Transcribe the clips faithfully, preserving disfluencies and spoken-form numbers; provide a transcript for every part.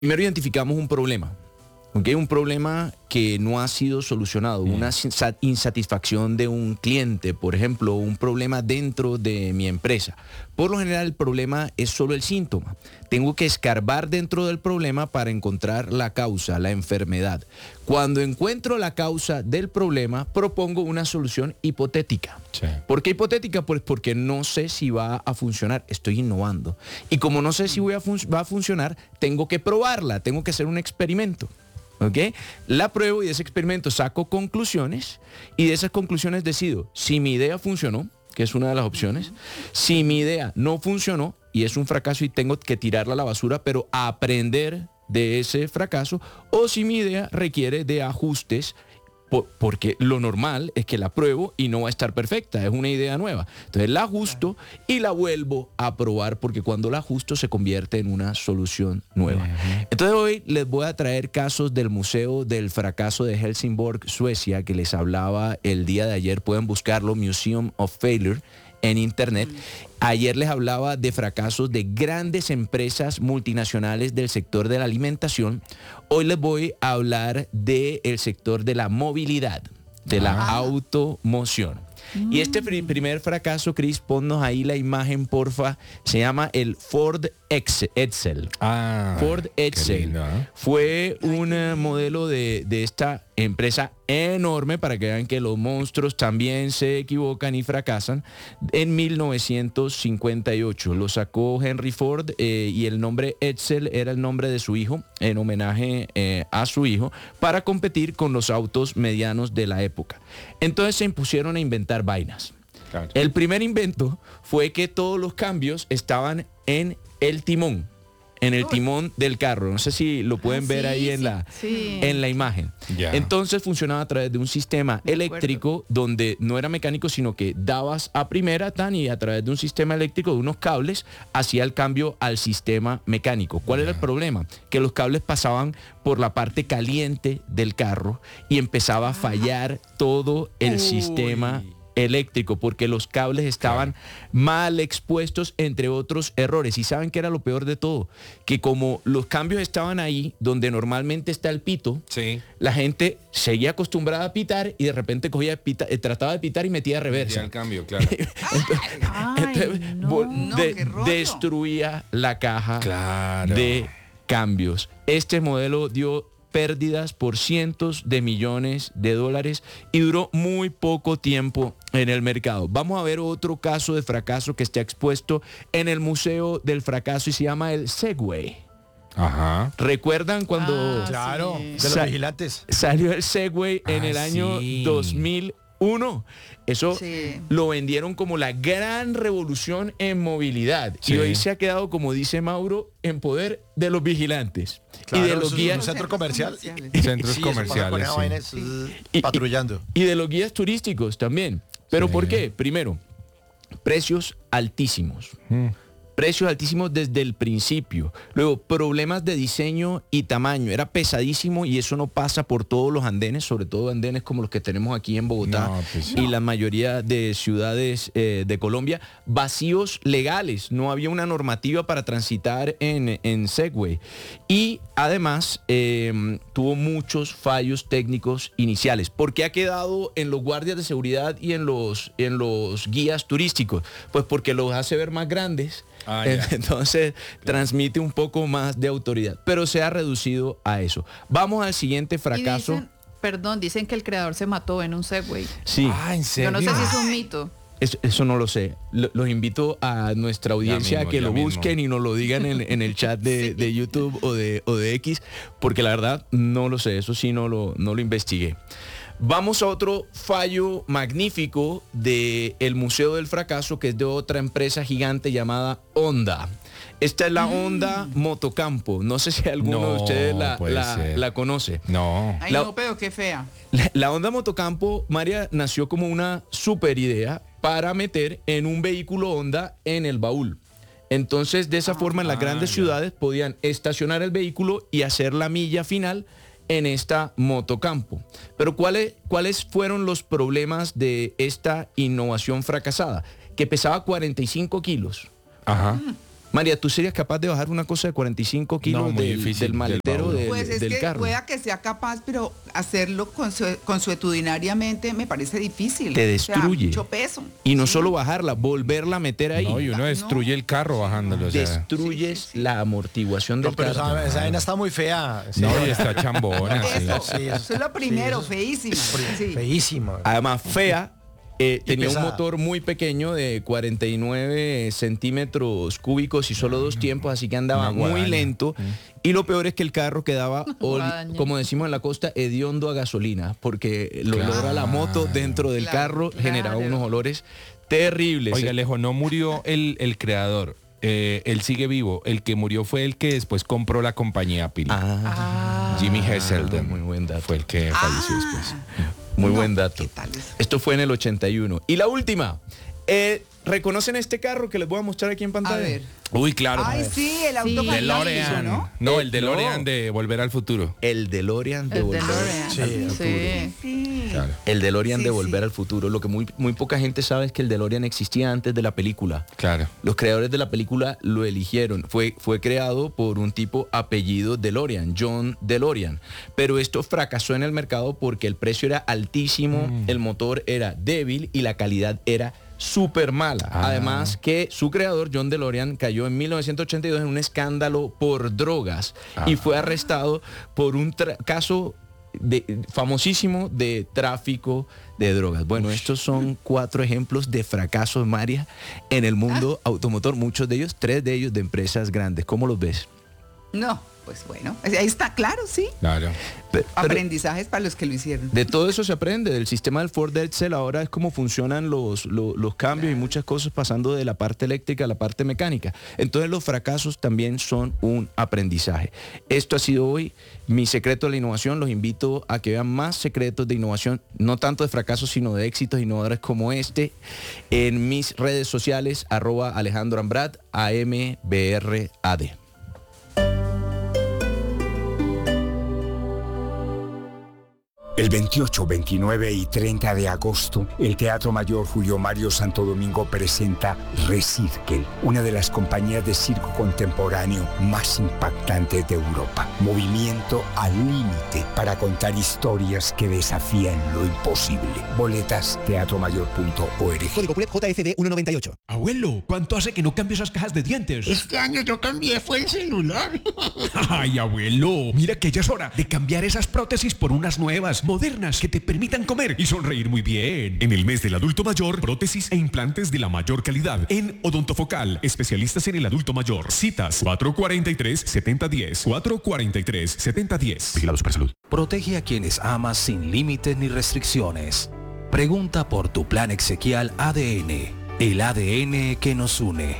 Primero identificamos un problema, ¿okay? Un problema que no ha sido solucionado, mm. una insatisfacción de un cliente, por ejemplo, un problema dentro de mi empresa. Por lo general el problema es solo el síntoma. Tengo que escarbar dentro del problema para encontrar la causa, la enfermedad. Cuando encuentro la causa del problema, propongo una solución hipotética. Sí. ¿Por qué hipotética? Pues porque no sé si va a funcionar, estoy innovando. Y como no sé si voy a fun- va a funcionar, tengo que probarla, tengo que hacer un experimento. ¿Okay? La pruebo y de ese experimento saco conclusiones y de esas conclusiones decido si mi idea funcionó, que es una de las opciones, si mi idea no funcionó y es un fracaso y tengo que tirarla a la basura, pero aprender de ese fracaso, o si mi idea requiere de ajustes, porque lo normal es que la pruebo y no va a estar perfecta, es una idea nueva. Entonces la ajusto y la vuelvo a probar, porque cuando la ajusto se convierte en una solución nueva. Entonces hoy les voy a traer casos del Museo del Fracaso de Helsingborg, Suecia, que les hablaba el día de ayer. Pueden buscarlo, Museum of Failure, en internet. Ayer les hablaba de fracasos de grandes empresas multinacionales del sector de la alimentación. Hoy les voy a hablar del sector de la movilidad, de la ah. automoción. Mm. Y este pr- primer fracaso, Chris, ponnos ahí la imagen, porfa. Se llama el Ford Edsel. Ah, Ford Edsel. Lindo, ¿eh? Fue un uh, modelo de, de esta empresa enorme, para que vean que los monstruos también se equivocan y fracasan. En mil novecientos cincuenta y ocho lo sacó Henry Ford eh, y el nombre Edsel era el nombre de su hijo, en homenaje eh, a su hijo, para competir con los autos medianos de la época. Entonces se impusieron a inventar vainas. Claro. El primer invento fue que todos los cambios estaban en el timón. En el timón del carro. No sé si lo pueden ah, ver sí, ahí en, sí, la, sí. en la imagen. Yeah. Entonces funcionaba a través de un sistema Me eléctrico acuerdo. donde no era mecánico, sino que dabas a primera tan y a través de un sistema eléctrico, de unos cables, hacía el cambio al sistema mecánico. ¿Cuál yeah. era el problema? Que los cables pasaban por la parte caliente del carro y empezaba a fallar todo el Uy. sistema eléctrico, porque los cables estaban claro. mal expuestos, entre otros errores. Y ¿saben qué era lo peor de todo? Que como los cambios estaban ahí, donde normalmente está el pito, sí. la gente seguía acostumbrada a pitar y de repente cogía pita, eh, trataba de pitar y metía reversa. Metía el cambio, claro. entonces, Ay, entonces, no. de, No, destruía la caja claro. de cambios. Este modelo dio pérdidas por cientos de millones de dólares y duró muy poco tiempo en el mercado. Vamos a ver otro caso de fracaso que está expuesto en el Museo del Fracaso y se llama el Segway. Ajá. ¿Recuerdan cuando ah, claro, sí. de los sa- vigilantes salió el Segway en ah, el año sí. dos mil uno? Eso sí. lo vendieron como la gran revolución en movilidad. Sí. Y hoy se ha quedado, como dice Mauro, en poder de los vigilantes. Claro, y de los guías. Un centro comercial. Centros sí, comerciales. Sí. Y, patrullando. Y, y de los guías turísticos también. ¿Pero sí. por qué? Primero, precios altísimos. Mm. Precios altísimos desde el principio. Luego, problemas de diseño y tamaño. Era pesadísimo y eso no pasa por todos los andenes, sobre todo andenes como los que tenemos aquí en Bogotá no, pues, y no. la mayoría de ciudades eh, de Colombia. Vacíos legales. No había una normativa para transitar en, en Segway. Y además eh, tuvo muchos fallos técnicos iniciales. ¿Por qué ha quedado en los guardias de seguridad y en los, en los guías turísticos? Pues porque los hace ver más grandes. Ah, Entonces claro. transmite un poco más de autoridad, pero se ha reducido a eso. Vamos al siguiente fracaso. Dicen, perdón, dicen que el creador se mató en un Segway. Sí. Ah, ¿en serio? Yo no sé si es un mito. Eso, eso no lo sé. Los invito a nuestra audiencia mismo, a que lo busquen mismo. y nos lo digan en, en el chat de, sí. de YouTube o de, o de X, porque la verdad no lo sé. Eso sí no lo, no lo investigué. Vamos a otro fallo magnífico del Museo del Fracaso, que es de otra empresa gigante llamada Honda. Esta es la mm. Honda Motocampo. No sé si alguno no, de ustedes la, la, la conoce. No. Ay, la, no, pero qué fea. La, la Honda Motocampo, María, nació como una super idea para meter en un vehículo Honda en el baúl. Entonces, de esa ah, forma, en las grandes ah, ciudades podían estacionar el vehículo y hacer la milla final en esta Motocampo. Pero ¿cuáles, ¿cuáles fueron los problemas de esta innovación fracasada? Que pesaba cuarenta y cinco kilos. Ajá. María, ¿tú serías capaz de bajar una cosa de cuarenta y cinco kilos No, muy del, difícil, del del maletero baúl. del, Pues es del que carro? pueda que sea capaz, pero hacerlo consue- consuetudinariamente me parece difícil. Te O sea, destruye. mucho peso. Y no Sí. solo bajarla, volverla a meter ahí. No, y uno destruye el carro bajándolo. O sea. Destruyes la amortiguación del No, pero carro. esa, esa vaina está muy fea. Sí, No, y señora. está chambona. sí. Eso, Sí, eso- eso es lo primero, sí, eso- feísimo. Sí. Feísima. Además, fea. eh, tenía un pesada. motor muy pequeño de cuarenta y nueve centímetros cúbicos y solo dos tiempos, así que andaba Una guadaña. muy lento. Y lo peor es que el carro quedaba, ol- Guadaña. como decimos en la costa, hediondo a gasolina, porque el Claro. olor a la moto dentro del Claro, carro generaba claro. unos olores terribles. Oiga, Alejo, no murió el, el creador. Eh, él sigue vivo. El que murió fue el que después compró la compañía Apple. Ah, Jimmy Heselden. muy buen dato. Fue el que falleció después. Muy No, buen dato. ¿qué tal eso? Esto fue en el ochenta y uno. Y la última. eh, ¿Reconocen este carro que les voy a mostrar aquí en pantalla? A ver. Uy, claro. Ay, sí, el auto Sí. fantástico, DeLorean. ¿no? No, Eh, el DeLorean no. de Volver al Futuro. El DeLorean de El Volver DeLorean. al Sí, Futuro. Sí. Sí. Claro. El DeLorean Sí, de Volver sí. al Futuro. Lo que muy, muy poca gente sabe es que el DeLorean existía antes de la película. Claro. Los creadores de la película lo eligieron. Fue, fue creado por un tipo apellido DeLorean, John DeLorean. Pero esto fracasó en el mercado porque el precio era altísimo, el motor era débil y la calidad era súper mala. Ah. Además que su creador, John DeLorean, cayó en mil novecientos ochenta y dos en un escándalo por drogas y fue arrestado por un tra- caso de, famosísimo de tráfico de drogas. Bueno, estos son cuatro ejemplos de fracasos, María, en el mundo automotor, muchos de ellos, tres de ellos de empresas grandes. ¿Cómo los ves? No, pues bueno, ahí está claro, sí. Claro. Pe- pero Aprendizajes para los que lo hicieron. de todo eso se aprende, del sistema del Ford Edsel ahora es cómo funcionan los, los, los cambios y muchas cosas pasando de la parte eléctrica a la parte mecánica. Entonces los fracasos también son un aprendizaje. Esto ha sido hoy mi secreto de la innovación. Los invito a que vean más secretos de innovación, no tanto de fracasos, sino de éxitos innovadores como este, en mis redes sociales, arroba Alejandro Ambrad, A M B R A D. El veintiocho, veintinueve y treinta de agosto, el Teatro Mayor Julio Mario Santo Domingo presenta Recirkel, una de las compañías de circo contemporáneo más impactantes de Europa. Movimiento al límite para contar historias que desafían lo imposible. Boletas teatro mayor punto org. Código P U L E P J F D ciento noventa y ocho. Abuelo, ¿cuánto hace que no cambio esas cajas de dientes? Este año yo cambié, fue el celular. Ay, abuelo, mira que ya es hora de cambiar esas prótesis por unas nuevas, modernas, que te permitan comer y sonreír muy bien. En el mes del adulto mayor, prótesis e implantes de la mayor calidad en Odontofocal, especialistas en el adulto mayor. Citas cuatro cuatro tres, siete cero uno cero, cuatro cuatro tres, siete cero uno cero. Vigilados para salud. Protege a quienes amas sin límites ni restricciones. Pregunta por tu plan exequial A D N, el A D N que nos une.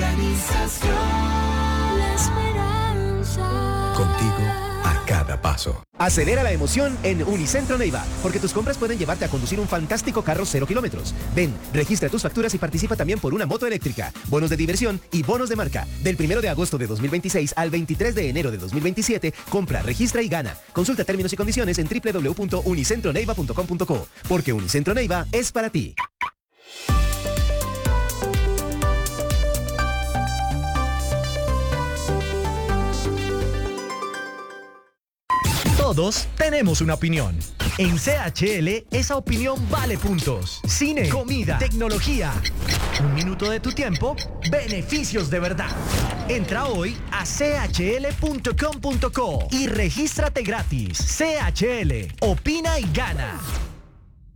Contigo a cada paso. Acelera la emoción en Unicentro Neiva, porque tus compras pueden llevarte a conducir un fantástico carro cero kilómetros. Ven, registra tus facturas y participa también por una moto eléctrica, bonos de diversión y bonos de marca. Del primero de agosto de dos mil veintiséis al veintitrés de enero de dos mil veintisiete, compra, registra y gana. Consulta términos y condiciones en doble u doble u doble u punto unicentro neiva punto com punto co, porque Unicentro Neiva es para ti. Todos tenemos una opinión. En C H L, esa opinión vale puntos. Cine, comida, tecnología. Un minuto de tu tiempo, beneficios de verdad. Entra hoy a c h l punto com punto co y regístrate gratis. C H L, opina y gana.